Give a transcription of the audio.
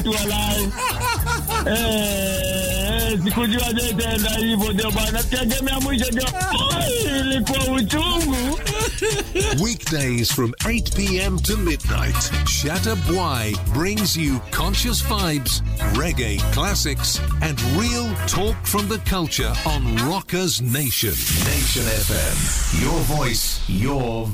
tu walai. Sikujua itaenda hivyo ndio bana. Tegemea mwisho ndio. Ilikuwa uchungu. Weekdays from 8 p.m. to midnight, Shatta Bwai brings you conscious vibes, reggae classics, and real talk from the culture on Rockers Nation. Nation FM. Your voice, your